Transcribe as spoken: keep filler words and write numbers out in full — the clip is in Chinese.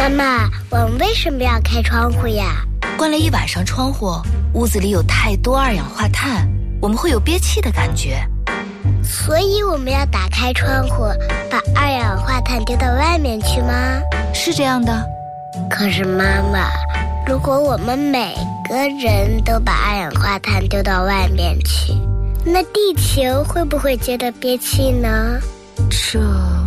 妈妈，我们为什么要开窗户呀？ 关了一晚上窗户，屋子里有太多二氧化碳，我们会有憋气的感觉。 所以我们要打开窗户，把二氧化碳丢到外面去吗？ 是这样的。 可是妈妈，如果我们每个人都把二氧化碳丢到外面去，那地球会不会觉得憋气呢？ 这